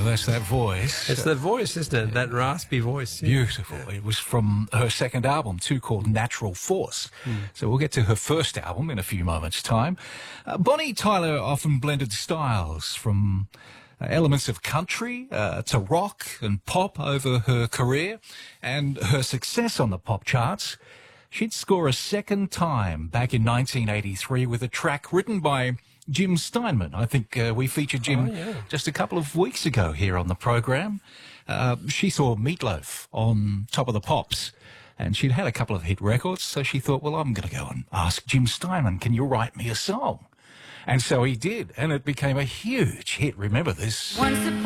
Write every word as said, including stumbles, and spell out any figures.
that's that voice. It's the voice, isn't it? That raspy voice. Yeah. Beautiful. It was from her second album, too, called Natural Force. Mm. So we'll get to her first album in a few moments' time. Uh, Bonnie Tyler often blended styles from uh, elements of country uh, to rock and pop over her career, and her success on the pop charts. She'd score a second time back in nineteen eighty-three with a track written by Jim Steinman. I think uh, we featured Jim oh, yeah. just a couple of weeks ago here on the program. Uh, she saw Meatloaf on Top of the Pops, and she'd had a couple of hit records, so she thought, well, I'm going to go and ask Jim Steinman, can you write me a song? And so he did, and it became a huge hit. Remember this? Once